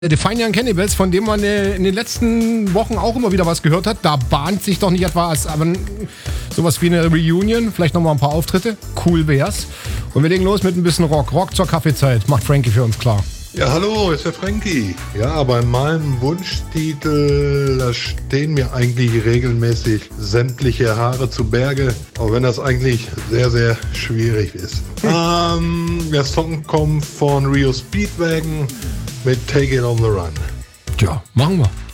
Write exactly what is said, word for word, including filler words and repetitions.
Define Young Cannibals, von dem man in den letzten Wochen auch immer wieder was gehört hat, da bahnt sich doch nicht etwa als aber sowas wie eine Reunion, vielleicht nochmal ein paar Auftritte, cool wär's. Und wir legen los mit ein bisschen Rock, Rock zur Kaffeezeit, macht Frankie für uns klar. Ja, hallo, ist der Frankie. Ja, bei meinem Wunschtitel, da stehen mir eigentlich regelmäßig sämtliche Haare zu Berge, auch wenn das eigentlich sehr, sehr schwierig ist. ähm, der Song kommt von Rio Speedwagon mit Take It on the Run. Tja, machen wir.